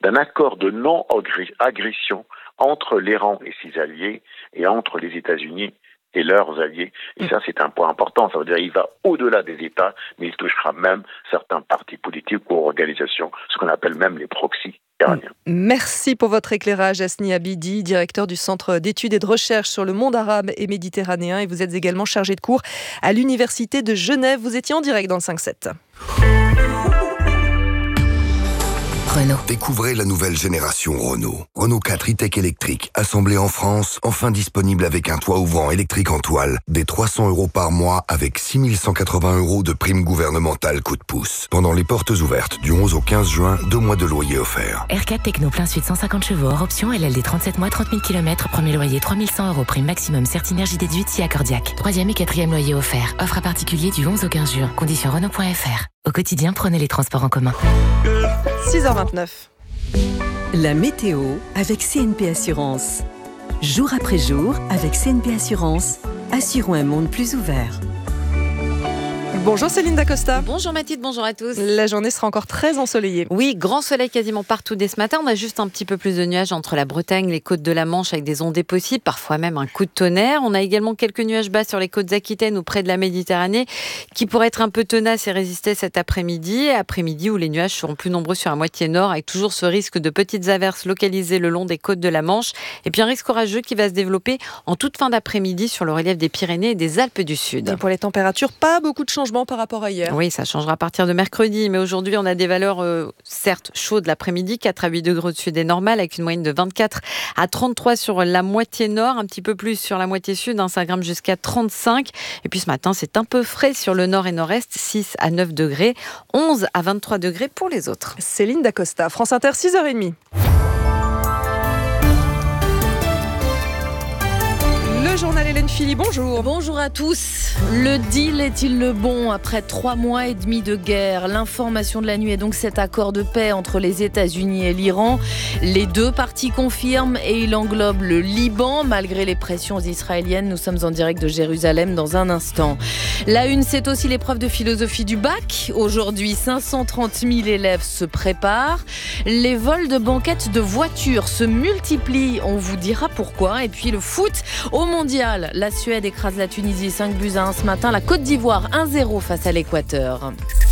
d'un accord de non-agression entre l'Iran et ses alliés et entre les États-Unis et leurs alliés. Et ça, c'est un point important. Ça veut dire qu'il va au-delà des États, mais il touchera même certains partis politiques ou organisations, ce qu'on appelle même les proxys iraniens. Merci pour votre éclairage, Hasni Abidi, directeur du Centre d'études et de recherche sur le monde arabe et méditerranéen. Et vous êtes également chargé de cours à l'Université de Genève. Vous étiez en direct dans le 5-7. Renault. Découvrez la nouvelle génération Renault. Renault 4 e-tech électrique, assemblé en France, enfin disponible avec un toit ouvrant électrique en toile, des 300 € par mois avec 6 180 € de prime gouvernementale coup de pouce. Pendant les portes ouvertes du 11 au 15 juin, 2 mois de loyer offerts. R4 Techno plein sud 150 chevaux, hors option, LLD 37 mois, 30 000 km, premier loyer 3 100 €, prime maximum, Certinergie déduite si accordiaque. 3e et 4e loyer offert. Offre à particulier du 11 au 15 juin. Conditions Renault.fr. Au quotidien, prenez les transports en commun. 6h29. La météo avec CNP Assurance. Jour après jour, avec CNP Assurance, assurons un monde plus ouvert. Bonjour Céline Dacosta. Bonjour Mathilde, bonjour à tous. La journée sera encore très ensoleillée. Oui, grand soleil quasiment partout dès ce matin. On a juste un petit peu plus de nuages entre la Bretagne, les côtes de la Manche avec des ondées possibles, parfois même un coup de tonnerre. On a également quelques nuages bas sur les côtes aquitaines ou près de la Méditerranée qui pourraient être un peu tenaces et résister cet après-midi. Après-midi où les nuages seront plus nombreux sur la moitié nord avec toujours ce risque de petites averses localisées le long des côtes de la Manche. Et puis un risque orageux qui va se développer en toute fin d'après-midi sur le relief des Pyrénées et des Alpes du Sud. Et pour les températures, pas beaucoup de changements par rapport à hier. Oui, ça changera à partir de mercredi, mais aujourd'hui on a des valeurs certes chaudes l'après-midi, 4 à 8 degrés au-dessus des normales, avec une moyenne de 24 à 33 sur la moitié nord, un petit peu plus sur la moitié sud, ça grimpe jusqu'à 35. Et puis ce matin, c'est un peu frais sur le nord et nord-est, 6 à 9 degrés, 11 à 23 degrés pour les autres. Céline Dacosta, France Inter, 6h30. Le journal Hélène Philly, bonjour. Bonjour à tous. Le deal est-il le bon après 3 mois et demi de guerre? L'information de la nuit est donc cet accord de paix entre les États-Unis et l'Iran. Les deux parties confirment et il englobe le Liban malgré les pressions israéliennes. Nous sommes en direct de Jérusalem dans un instant. La une, c'est aussi l'épreuve de philosophie du bac. Aujourd'hui, 530 000 élèves se préparent. Les vols de banquettes de voitures se multiplient. On vous dira pourquoi. Et puis le foot au mondial. La Suède écrase la Tunisie 5-1 ce matin. La Côte d'Ivoire 1-0 face à l'Équateur.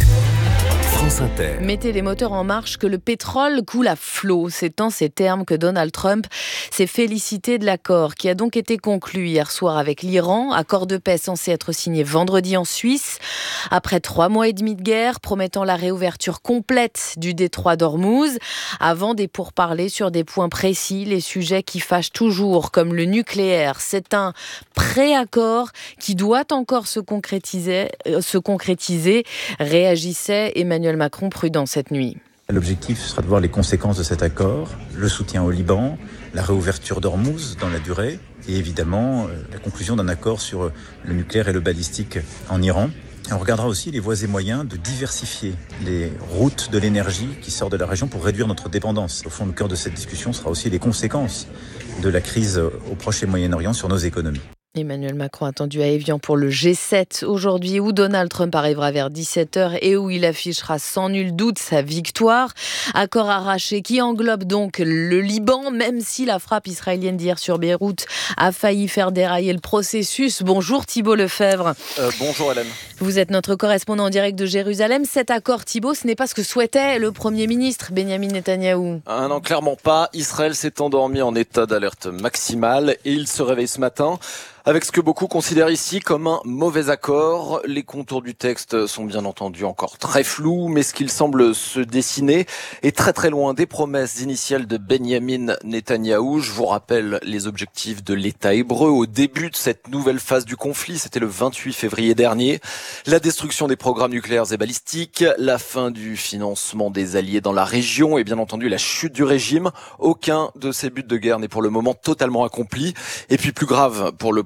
Mettez les moteurs en marche que le pétrole coule à flot. C'est en ces termes que Donald Trump s'est félicité de l'accord qui a donc été conclu hier soir avec l'Iran. Accord de paix censé être signé vendredi en Suisse. Après 3 mois et demi de guerre, promettant la réouverture complète du détroit d'Ormuz. Avant des pourparlers sur des points précis, les sujets qui fâchent toujours, comme le nucléaire. C'est un pré-accord qui doit encore se concrétiser, réagissait Emmanuel Macron prudent cette nuit. L'objectif sera de voir les conséquences de cet accord, le soutien au Liban, la réouverture d'Ormuz dans la durée et évidemment la conclusion d'un accord sur le nucléaire et le balistique en Iran. Et on regardera aussi les voies et moyens de diversifier les routes de l'énergie qui sortent de la région pour réduire notre dépendance. Au fond, le cœur de cette discussion sera aussi les conséquences de la crise au Proche et Moyen-Orient sur nos économies. Emmanuel Macron attendu à Évian pour le G7 aujourd'hui où Donald Trump arrivera vers 17h et où il affichera sans nul doute sa victoire. Accord arraché qui englobe donc le Liban, même si la frappe israélienne d'hier sur Beyrouth a failli faire dérailler le processus. Bonjour Thibault Lefebvre. Bonjour Hélène. Vous êtes notre correspondant en direct de Jérusalem. Cet accord, Thibault, ce n'est pas ce que souhaitait le Premier ministre Benyamin Netanyahou. Non, clairement pas. Israël s'est endormi en état d'alerte maximale et il se réveille ce matin avec ce que beaucoup considèrent ici comme un mauvais accord. Les contours du texte sont bien entendu encore très flous, mais ce qu'il semble se dessiner est très très loin des promesses initiales de Benyamin Netanyahou. Je vous rappelle les objectifs de l'État hébreu au début de cette nouvelle phase du conflit, c'était le 28 février dernier. La destruction des programmes nucléaires et balistiques, la fin du financement des alliés dans la région et bien entendu la chute du régime. Aucun de ces buts de guerre n'est pour le moment totalement accompli. Et puis plus grave pour le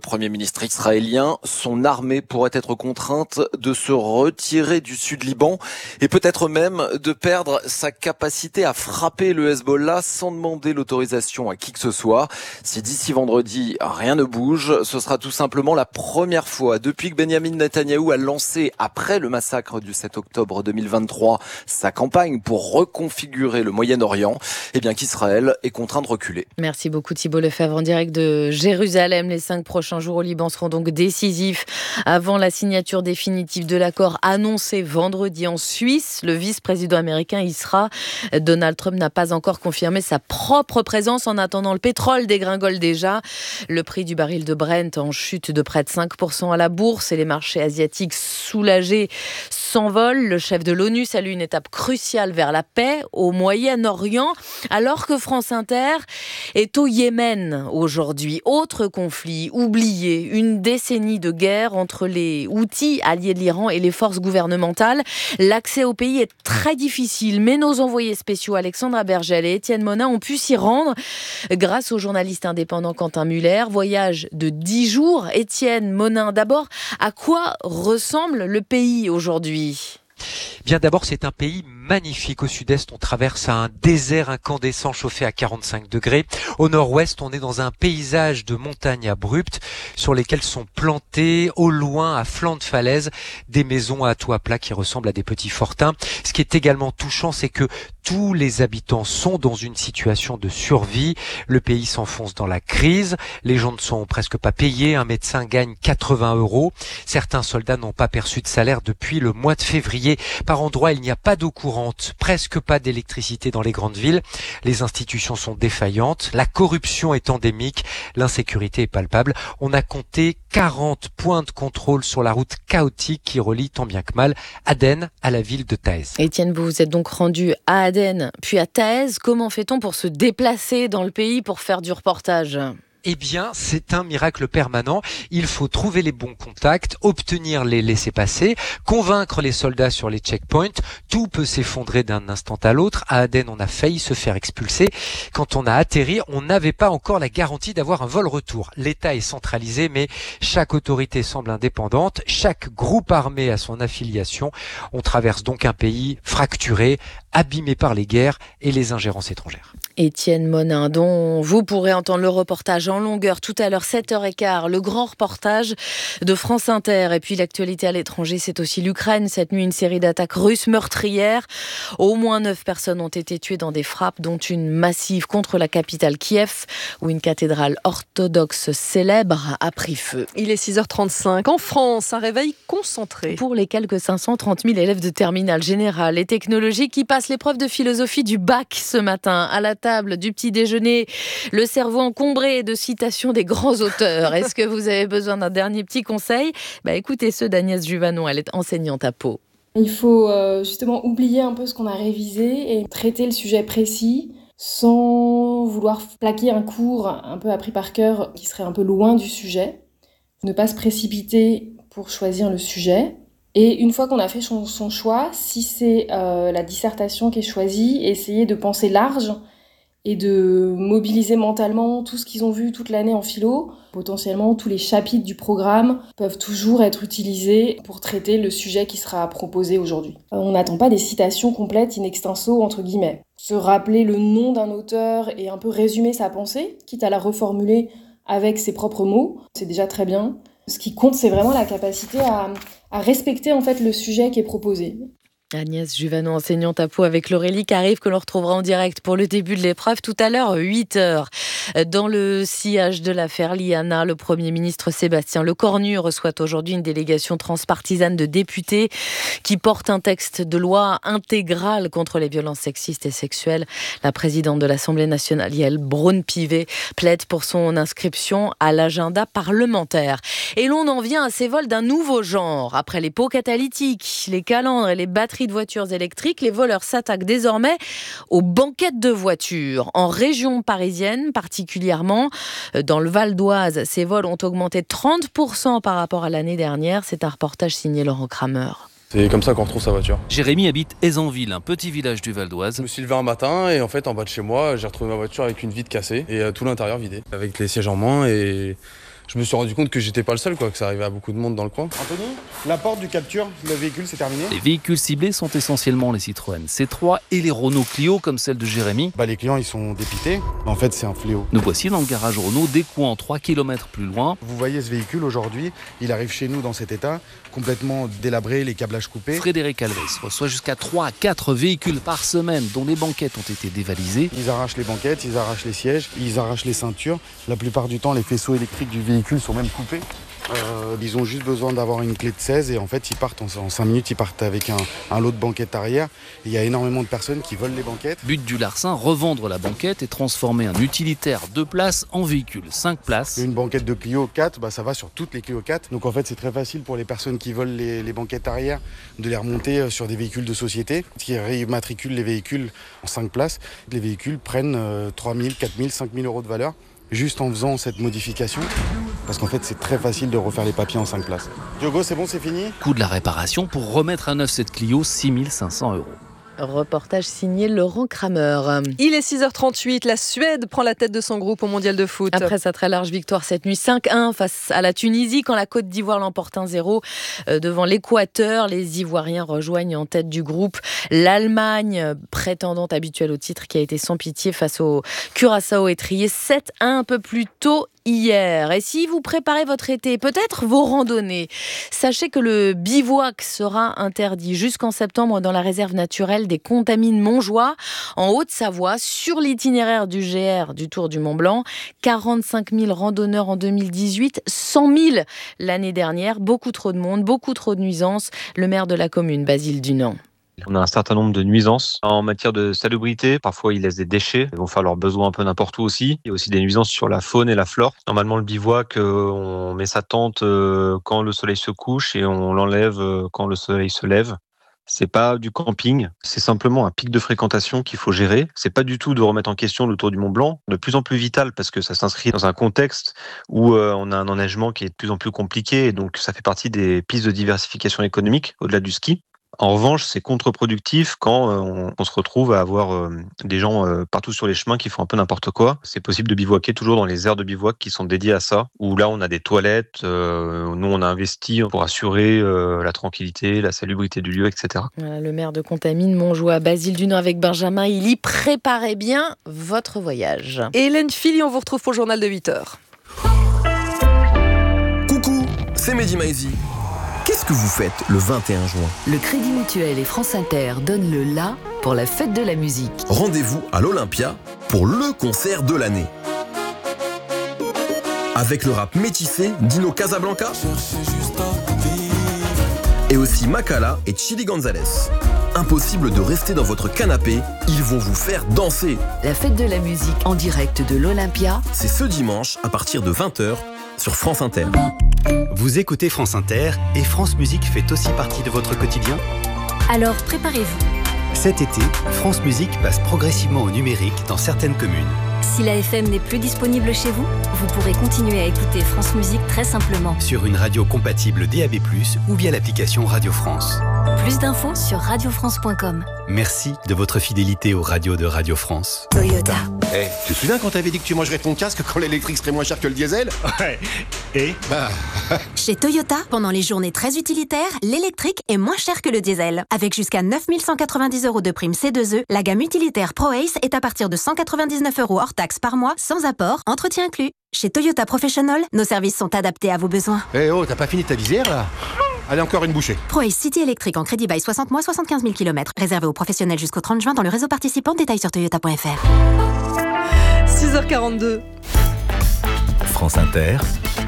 Premier ministre israélien. Son armée pourrait être contrainte de se retirer du sud Liban et peut-être même de perdre sa capacité à frapper le Hezbollah sans demander l'autorisation à qui que ce soit. Si d'ici vendredi, rien ne bouge, ce sera tout simplement la première fois depuis que Benjamin Netanyahou a lancé, après le massacre du 7 octobre 2023, sa campagne pour reconfigurer le Moyen-Orient, qu'Israël est contraint de reculer. Merci beaucoup Thibault Lefebvre en direct de Jérusalem. Les 5 prochains jours au Liban seront donc décisifs avant la signature définitive de l'accord annoncé vendredi en Suisse. Le vice-président américain y sera. Donald Trump n'a pas encore confirmé sa propre présence. En attendant, le pétrole dégringole déjà. Le prix du baril de Brent en chute de près de 5% à la bourse et les marchés asiatiques soulagés s'envolent. Le chef de l'ONU salue une étape cruciale vers la paix au Moyen-Orient, alors que France Inter est au Yémen aujourd'hui. Autre conflit oublié, une décennie de guerre entre les Houthis, alliés de l'Iran, et les forces gouvernementales. L'accès au pays est très difficile, mais nos envoyés spéciaux Alexandra Bergel et Étienne Monin ont pu s'y rendre grâce au journaliste indépendant Quentin Muller. Voyage de 10 jours. Étienne Monin, d'abord, à quoi ressemble le pays aujourd'hui ? Bien d'abord, c'est un pays magnifique. Au sud-est, on traverse un désert incandescent chauffé à 45 degrés. Au nord-ouest, on est dans un paysage de montagnes abruptes sur lesquelles sont plantées, au loin, à flanc de falaise, des maisons à toit plat qui ressemblent à des petits fortins. Ce qui est également touchant, c'est que tous les habitants sont dans une situation de survie. Le pays s'enfonce dans la crise. Les gens ne sont presque pas payés. Un médecin gagne 80 €. Certains soldats n'ont pas perçu de salaire depuis le mois de février. Par endroits, il n'y a pas d'eau courante, presque pas d'électricité dans les grandes villes. Les institutions sont défaillantes. La corruption est endémique. L'insécurité est palpable. On a compté 40 points de contrôle sur la route chaotique qui relie tant bien que mal Aden à la ville de Taïz. Étienne, vous vous êtes donc rendu à Aden, puis à Taïz. Comment fait-on pour se déplacer dans le pays pour faire du reportage ? Eh bien, c'est un miracle permanent. Il faut trouver les bons contacts, obtenir les laissez-passer, convaincre les soldats sur les checkpoints. Tout peut s'effondrer d'un instant à l'autre. À Aden, on a failli se faire expulser. Quand on a atterri, on n'avait pas encore la garantie d'avoir un vol retour. L'État est centralisé, mais chaque autorité semble indépendante. Chaque groupe armé a son affiliation. On traverse donc un pays fracturé, abîmé par les guerres et les ingérences étrangères. Étienne Monin, dont vous pourrez entendre le reportage en longueur tout à l'heure, 7h15, le grand reportage de France Inter. Et puis l'actualité à l'étranger, c'est aussi l'Ukraine. Cette nuit, une série d'attaques russes meurtrières. Au moins 9 personnes ont été tuées dans des frappes, dont une massive contre la capitale Kiev, où une cathédrale orthodoxe célèbre a pris feu. Il est 6h35. En France, un réveil concentré. Pour les quelques 530 000 élèves de terminale générale et technologique qui passent l'épreuve de philosophie du bac ce matin, à la table du petit déjeuner, le cerveau encombré de citations des grands auteurs. Est-ce que vous avez besoin d'un dernier petit conseil ? Écoutez ceux d'Agnès Juvanon, elle est enseignante à Pau. Il faut justement oublier un peu ce qu'on a révisé et traiter le sujet précis sans vouloir plaquer un cours un peu appris par cœur qui serait un peu loin du sujet. Ne pas se précipiter pour choisir le sujet. Et une fois qu'on a fait son choix, si c'est la dissertation qui est choisie, essayer de penser large et de mobiliser mentalement tout ce qu'ils ont vu toute l'année en philo. Potentiellement, tous les chapitres du programme peuvent toujours être utilisés pour traiter le sujet qui sera proposé aujourd'hui. On n'attend pas des citations complètes in extenso, entre guillemets. Se rappeler le nom d'un auteur et un peu résumer sa pensée, quitte à la reformuler avec ses propres mots, c'est déjà très bien. Ce qui compte, c'est vraiment la capacité à respecter en fait le sujet qui est proposé. Agnès Juvanon, enseignante à Pau, avec Laurélie Carive, que l'on retrouvera en direct pour le début de l'épreuve tout à l'heure, 8h. Dans le sillage de l'affaire Liana, le Premier ministre Sébastien Lecornu reçoit aujourd'hui une délégation transpartisane de députés qui porte un texte de loi intégral contre les violences sexistes et sexuelles. La présidente de l'Assemblée nationale, Yael Braun-Pivet, plaide pour son inscription à l'agenda parlementaire. Et l'on en vient à ces vols d'un nouveau genre. Après les pots catalytiques, les calandres et les batteries de voitures électriques, les voleurs s'attaquent désormais aux banquettes de voitures. En région parisienne, particulièrement dans le Val d'Oise, ces vols ont augmenté 30% par rapport à l'année dernière. C'est un reportage signé Laurent Kramer. C'est comme ça qu'on retrouve sa voiture. Jérémy habite Aizenville, un petit village du Val d'Oise. Je me suis levé un matin et en fait en bas de chez moi, j'ai retrouvé ma voiture avec une vitre cassée et tout l'intérieur vidé, avec les sièges en moins et je me suis rendu compte que j'étais pas le seul, que ça arrivait à beaucoup de monde dans le coin. Anthony, la porte du capture, le véhicule, c'est terminé. Les véhicules ciblés sont essentiellement les Citroën C3 et les Renault Clio, comme celle de Jérémy. Les clients, ils sont dépités. En fait, c'est un fléau. Nous voici dans le garage Renault, découant 3 km plus loin. Vous voyez ce véhicule aujourd'hui, il arrive chez nous dans cet état, complètement délabré, les câblages coupés. Frédéric Alves reçoit jusqu'à 3 à 4 véhicules par semaine dont les banquettes ont été dévalisées. Ils arrachent les banquettes, ils arrachent les sièges, ils arrachent les ceintures. La plupart du temps, les faisceaux électriques du véhicule sont même coupés. Ils ont juste besoin d'avoir une clé de 16 et en fait ils partent en 5 minutes, ils partent avec un lot de banquettes arrière. Il y a énormément de personnes qui volent les banquettes. But du larcin, revendre la banquette et transformer un utilitaire 2 places en véhicule 5 places. Une banquette de Clio 4, ça va sur toutes les Clio 4. Donc en fait c'est très facile pour les personnes qui volent les banquettes arrière de les remonter sur des véhicules de société qui réimmatriculent les véhicules en 5 places. Les véhicules prennent 3 000, 4 000, 5 000 euros de valeur juste en faisant cette modification. Parce qu'en fait, c'est très facile de refaire les papiers en 5 places. Diogo, c'est bon, c'est fini ? Coût de la réparation pour remettre à neuf cette Clio, 6 500 €. Reportage signé Laurent Kramer. Il est 6h38, la Suède prend la tête de son groupe au Mondial de foot. Après sa très large victoire cette nuit 5-1 face à la Tunisie, quand la Côte d'Ivoire l'emporte 1-0 devant l'Équateur, les Ivoiriens rejoignent en tête du groupe l'Allemagne, prétendante habituelle au titre, qui a été sans pitié face au Curaçao étrié 7-1 un peu plus tôt hier. Et si vous préparez votre été, peut-être vos randonnées, sachez que le bivouac sera interdit jusqu'en septembre dans la réserve naturelle des Contamines Montjoie, en Haute-Savoie, sur l'itinéraire du GR du Tour du Mont-Blanc. 45 000 randonneurs en 2018, 100 000 l'année dernière. Beaucoup trop de monde, beaucoup trop de nuisances. Le maire de la commune, Basile Dunant. On a un certain nombre de nuisances en matière de salubrité. Parfois, ils laissent des déchets. Ils vont faire leurs besoins un peu n'importe où aussi. Il y a aussi des nuisances sur la faune et la flore. Normalement, le bivouac, on met sa tente quand le soleil se couche et on l'enlève quand le soleil se lève. C'est pas du camping, c'est simplement un pic de fréquentation qu'il faut gérer. C'est pas du tout de remettre en question le Tour du Mont Blanc, de plus en plus vital parce que ça s'inscrit dans un contexte où on a un enneigement qui est de plus en plus compliqué et donc ça fait partie des pistes de diversification économique au-delà du ski. En revanche, c'est contre-productif quand on se retrouve à avoir des gens partout sur les chemins qui font un peu n'importe quoi. C'est possible de bivouaquer toujours dans les aires de bivouac qui sont dédiées à ça, où là on a des toilettes, nous on a investi pour assurer la tranquillité, la salubrité du lieu, etc. Voilà, le maire de Contamine Montjoie, Basile Dunant avec Benjamin Illy. Préparez bien votre voyage. Et Hélène Philly, on vous retrouve pour le journal de 8h. Coucou, c'est Mehdi Maizi. Qu'est-ce que vous faites le 21 juin ? Le Crédit Mutuel et France Inter donnent le la pour la fête de la musique. Rendez-vous à l'Olympia pour le concert de l'année. Avec le rap métissé d'Ino Casablanca et aussi Makala et Chili Gonzalez. Impossible de rester dans votre canapé, ils vont vous faire danser. La fête de la musique en direct de l'Olympia, c'est ce dimanche à partir de 20h sur France Inter. Vous écoutez France Inter et France Musique fait aussi partie de votre quotidien ? Alors préparez-vous. Cet été, France Musique passe progressivement au numérique dans certaines communes. Si la FM n'est plus disponible chez vous, vous pourrez continuer à écouter France Musique très simplement. Sur une radio compatible DAB+, ou via l'application Radio France. Plus d'infos sur radiofrance.com. Merci de votre fidélité aux radios de Radio France. Toyota. Hey, tu te souviens quand t'avais dit que tu mangerais ton casque quand l'électrique serait moins cher que le diesel ? Ouais. Et Chez Toyota, pendant les journées très utilitaires, l'électrique est moins cher que le diesel. Avec jusqu'à 9 190 € de prime C2E, la gamme utilitaire ProAce est à partir de 199 € hors taxe par mois, sans apport, entretien inclus. Chez Toyota Professional, nos services sont adaptés à vos besoins. Eh oh, t'as pas fini ta visière là ? Allez, encore une bouchée. ProAce City électrique en crédit bail 60 mois, 75 000 km. Réservé aux professionnels jusqu'au 30 juin dans le réseau participant. Détails sur toyota.fr. 6h42. France Inter.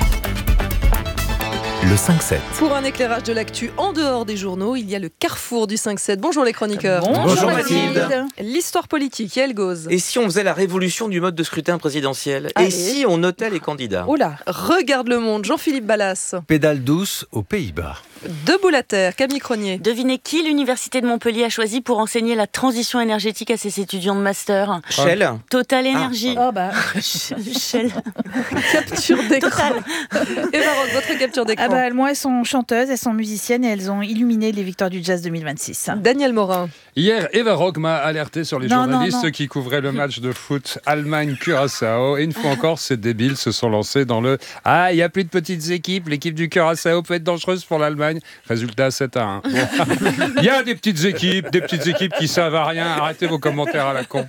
Le 5-7. Pour un éclairage de l'actu en dehors des journaux, il y a le carrefour du 5-7. Bonjour les chroniqueurs. Bonjour Mathilde. L'histoire politique, Yael Gauze. Et si on faisait la révolution du mode de scrutin présidentiel ? Et si on notait les candidats ? Oh là, regarde le monde, Jean-Philippe Ballas. Pédale douce aux Pays-Bas. Debout la terre, Camille Cronier. Devinez qui l'Université de Montpellier a choisi pour enseigner la transition énergétique à ses étudiants de master ? Shell. Total Énergie. Oh bah. Shell. Capture d'écran. Total. Et Maroc, votre capture d'écran. Moi, elles sont chanteuses, elles sont musiciennes et elles ont illuminé les victoires du jazz 2026. Daniel Morin. Hier, Eva Rock m'a alerté sur les journalistes qui couvraient le match de foot Allemagne-Curaçao. Et une fois encore, ces débiles se sont lancés dans le « Ah, il n'y a plus de petites équipes, l'équipe du Curaçao peut être dangereuse pour l'Allemagne. » Résultat, 7-1. Bon. Il y a des petites équipes qui savent à rien. Arrêtez vos commentaires à la con.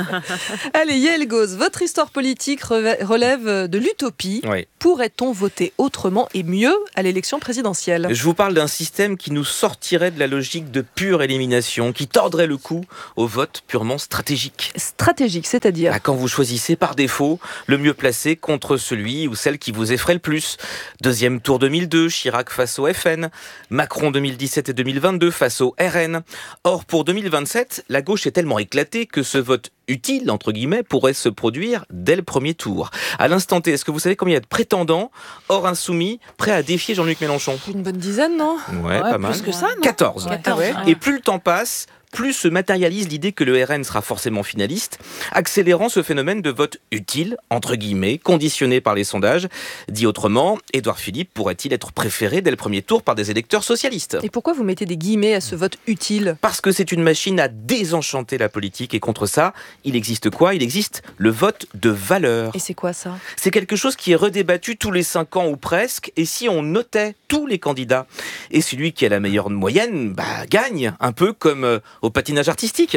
Allez, Yael Gauz, votre histoire politique relève de l'utopie. Oui. Pourrait-on voter autrement et mieux à l'élection présidentielle ? Je vous parle d'un système qui nous sortirait de la logique de pure élimination, qui tordrait le cou au vote purement stratégique. Stratégique, c'est-à-dire ? Quand vous choisissez par défaut le mieux placé contre celui ou celle qui vous effraie le plus. Deuxième tour 2002, Chirac face au FN. Macron 2017 et 2022 face au RN. Or, pour 2027, la gauche est tellement éclatée que ce vote utile, entre guillemets, pourrait se produire dès le premier tour. À l'instant T, est-ce que vous savez combien il y a de prétendants hors insoumis prêts à défier Jean-Luc Mélenchon ? Une bonne dizaine, non ? Ouais, pas mal. Plus que ça, non ? 14. Ouais. Et plus le temps passe, plus se matérialise l'idée que le RN sera forcément finaliste, accélérant ce phénomène de vote utile, entre guillemets, conditionné par les sondages. Dit autrement, Édouard Philippe pourrait-il être préféré dès le premier tour par des électeurs socialistes ? Et pourquoi vous mettez des guillemets à ce vote utile ? Parce que c'est une machine à désenchanter la politique, et contre ça, il existe quoi ? Il existe le vote de valeur. Et c'est quoi ça ? C'est quelque chose qui est redébattu tous les 5 ans ou presque, et si on notait tous les candidats, et celui qui a la meilleure moyenne, gagne, un peu comme au patinage artistique.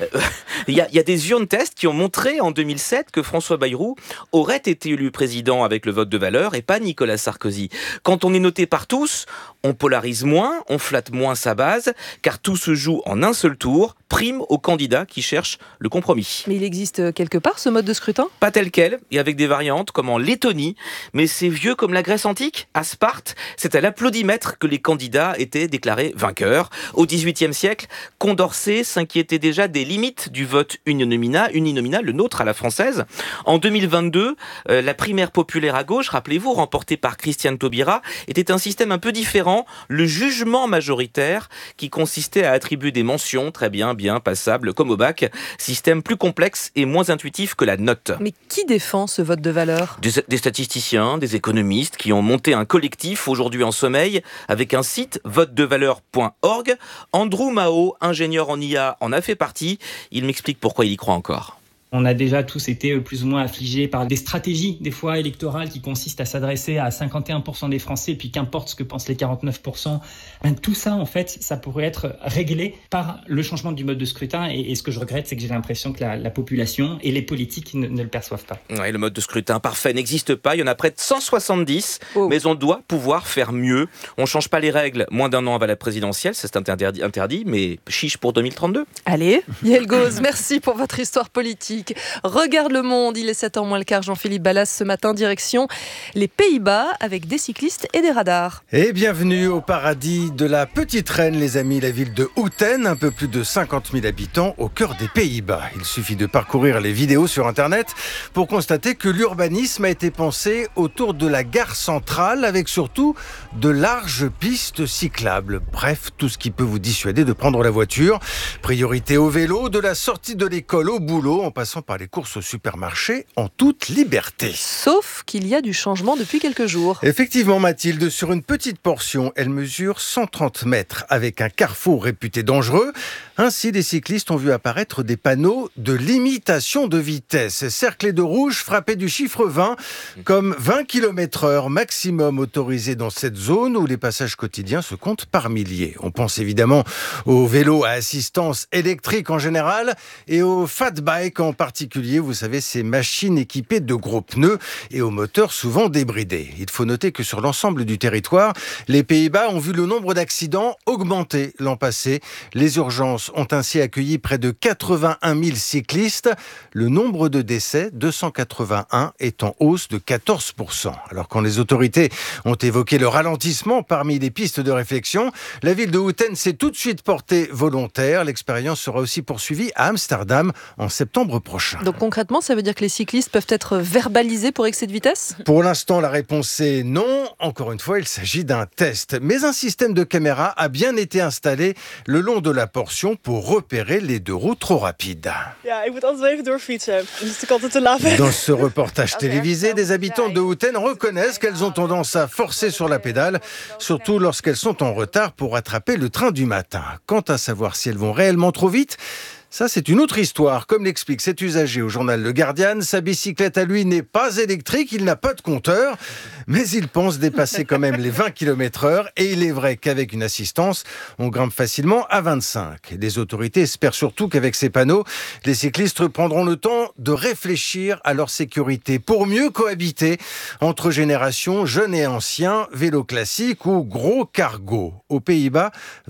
Il y a des urnes tests qui ont montré en 2007 que François Bayrou aurait été élu président avec le vote de valeur et pas Nicolas Sarkozy. Quand on est noté par tous, on polarise moins, on flatte moins sa base, car tout se joue en un seul tour, prime aux candidats qui cherchent le compromis. Mais il existe quelque part ce mode de scrutin ? Pas tel quel, et avec des variantes comme en Lettonie, mais c'est vieux comme la Grèce antique. À Sparte, c'est à l'applaudimètre que les candidats étaient déclarés vainqueurs. Au XVIIIe siècle, Condorcet s'inquiétait déjà des limites du vote uninominal, le nôtre à la française. En 2022, la primaire populaire à gauche, rappelez-vous, remportée par Christiane Taubira, était un système un peu différent, le jugement majoritaire, qui consistait à attribuer des mentions, très bien, bien, passable, comme au bac, système plus complexe et moins intuitif que la note. Mais qui défend ce vote de valeur ? Des statisticiens, des économistes qui ont monté un collectif aujourd'hui en sommeil avec un site votedevaleur.org. Andrew Mao, ingénieur en IA, en a fait partie. Il m'explique pourquoi il y croit encore. On a déjà tous été plus ou moins affligés par des stratégies, des fois électorales, qui consistent à s'adresser à 51% des Français, puis qu'importe ce que pensent les 49%. Tout ça, en fait, ça pourrait être réglé par le changement du mode de scrutin. Et ce que je regrette, c'est que j'ai l'impression que la population et les politiques ne le perçoivent pas. Ouais, le mode de scrutin parfait n'existe pas. Il y en a près de 170, mais on doit pouvoir faire mieux. On ne change pas les règles moins d'un an avant la présidentielle, c'est interdit, mais chiche pour 2032. Allez, Yael Gauz, merci pour votre histoire politique. Regarde le monde, il est 7h moins le quart. Jean-Philippe Ballas ce matin, direction les Pays-Bas avec des cyclistes et des radars. Et bienvenue au paradis de la Petite Reine, les amis, la ville de Houten, un peu plus de 50 000 habitants au cœur des Pays-Bas. Il suffit de parcourir les vidéos sur Internet pour constater que l'urbanisme a été pensé autour de la gare centrale avec surtout de larges pistes cyclables. Bref, tout ce qui peut vous dissuader de prendre la voiture. Priorité au vélo, de la sortie de l'école au boulot, en passant par les courses au supermarché en toute liberté. Sauf qu'il y a du changement depuis quelques jours. Effectivement, Mathilde, sur une petite portion, elle mesure 130 mètres avec un carrefour réputé dangereux. Ainsi, les cyclistes ont vu apparaître des panneaux de limitation de vitesse, cerclés de rouge, frappés du chiffre 20, comme 20 km/h maximum autorisé dans cette zone où les passages quotidiens se comptent par milliers. On pense évidemment aux vélos à assistance électrique en général et aux fat bikes en particulier, vous savez, ces machines équipées de gros pneus et aux moteurs souvent débridés. Il faut noter que sur l'ensemble du territoire, les Pays-Bas ont vu le nombre d'accidents augmenter l'an passé. Les urgences ont ainsi accueilli près de 81 000 cyclistes. Le nombre de décès, 281, est en hausse de 14%. Alors quand les autorités ont évoqué le ralentissement parmi les pistes de réflexion, la ville de Houten s'est tout de suite portée volontaire. L'expérience sera aussi poursuivie à Amsterdam en septembre prochain. Donc concrètement, ça veut dire que les cyclistes peuvent être verbalisés pour excès de vitesse ? Pour l'instant, la réponse est non. Encore une fois, il s'agit d'un test. Mais un système de caméra a bien été installé le long de la portion pour repérer les 2 roues trop rapides. Ja, ik moet altijd even doorfietsen. Dus het is altijd te laat. Dans ce reportage télévisé, des habitants de Houten reconnaissent qu'elles ont tendance à forcer sur la pédale, surtout lorsqu'elles sont en retard pour attraper le train du matin. Quant à savoir si elles vont réellement trop vite, ça, c'est une autre histoire. Comme l'explique cet usager au journal Le Guardian, sa bicyclette à lui n'est pas électrique, il n'a pas de compteur, mais il pense dépasser quand même les 20 km/h. Et il est vrai qu'avec une assistance, on grimpe facilement à 25. Les autorités espèrent surtout qu'avec ces panneaux, les cyclistes prendront le temps de réfléchir à leur sécurité pour mieux cohabiter entre générations jeunes et anciens, vélo classique ou gros cargo. Aux Pays-Bas,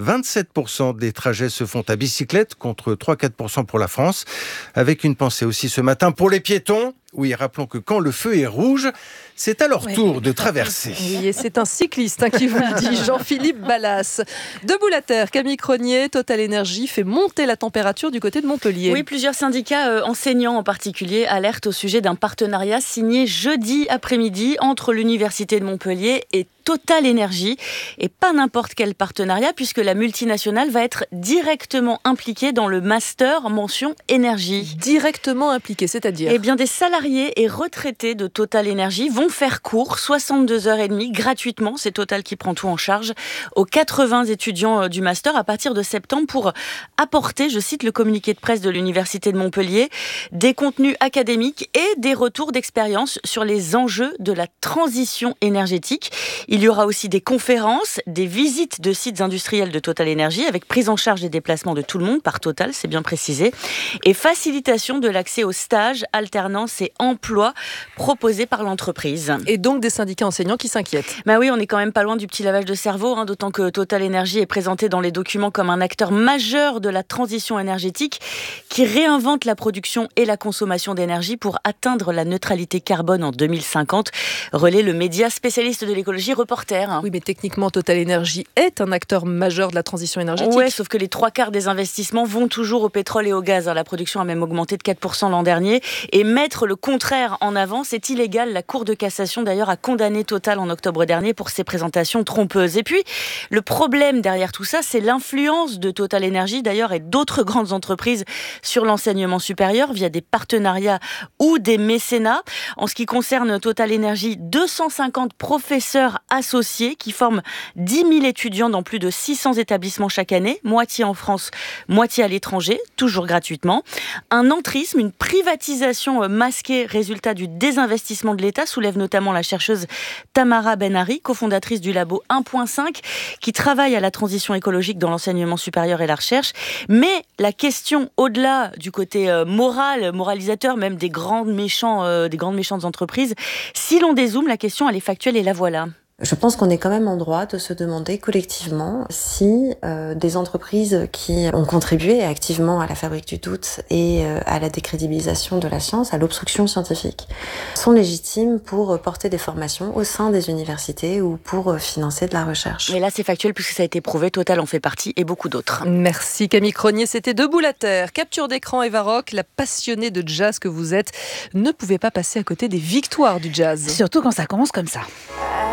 27% des trajets se font à bicyclette contre 3-4% pour la France, avec une pensée aussi ce matin pour les piétons. Oui, rappelons que quand le feu est rouge, c'est à leur tour de traverser. Oui, et c'est un cycliste qui vous le dit, Jean-Philippe Ballas. Debout la terre, Camille Cronier, Total Energy fait monter la température du côté de Montpellier. Oui, plusieurs syndicats enseignants en particulier alertent au sujet d'un partenariat signé jeudi après-midi entre l'Université de Montpellier et Total Energy. Et pas n'importe quel partenariat, puisque la multinationale va être directement impliquée dans le master mention énergie. Directement impliquée, c'est-à-dire ? Eh bien, des salariés et retraités de Total Energy vont faire cours 62h30 gratuitement, c'est Total qui prend tout en charge, aux 80 étudiants du master à partir de septembre pour apporter, je cite le communiqué de presse de l'Université de Montpellier, des contenus académiques et des retours d'expérience sur les enjeux de la transition énergétique. Il y aura aussi des conférences, des visites de sites industriels de Total Energy avec prise en charge des déplacements de tout le monde par Total, c'est bien précisé, et facilitation de l'accès aux stages, alternance et emploi proposés par l'entreprise. Et donc des syndicats enseignants qui s'inquiètent. Bah oui, on est quand même pas loin du petit lavage de cerveau, d'autant que Total Energy est présenté dans les documents comme un acteur majeur de la transition énergétique qui réinvente la production et la consommation d'énergie pour atteindre la neutralité carbone en 2050. Relaie le média spécialiste de l'écologie Reporter. Oui, mais techniquement, Total Energy est un acteur majeur de la transition énergétique. Oui, sauf que les 3/4 des investissements vont toujours au pétrole et au gaz. La production a même augmenté de 4% l'an dernier. Et mettre le contraire en avant, c'est illégal. La Cour de cassation, d'ailleurs, a condamné Total en octobre dernier pour ses présentations trompeuses. Et puis, le problème derrière tout ça, c'est l'influence de Total Energy, d'ailleurs, et d'autres grandes entreprises sur l'enseignement supérieur via des partenariats ou des mécénats. En ce qui concerne Total Energy, 250 professeurs associés qui forment 10 000 étudiants dans plus de 600 établissements chaque année, moitié en France, moitié à l'étranger, toujours gratuitement. Un entrisme, une privatisation masquée, résultat du désinvestissement de l'État, soulève notamment la chercheuse Tamara Benari, cofondatrice du labo 1.5, qui travaille à la transition écologique dans l'enseignement supérieur et la recherche. Mais la question, au-delà du côté moralisateur, même des grandes méchantes entreprises, si l'on dézoome, la question, elle est factuelle et la voilà. Je pense qu'on est quand même en droit de se demander collectivement si des entreprises qui ont contribué activement à la fabrique du doute et à la décrédibilisation de la science, à l'obstruction scientifique, sont légitimes pour porter des formations au sein des universités ou pour financer de la recherche. Et là, c'est factuel puisque ça a été prouvé, Total en fait partie et beaucoup d'autres. Merci Camille Cronier, c'était Debout la terre. Capture d'écran Eva Rock, la passionnée de jazz que vous êtes, ne pouvait pas passer à côté des victoires du jazz. Surtout quand ça commence comme ça.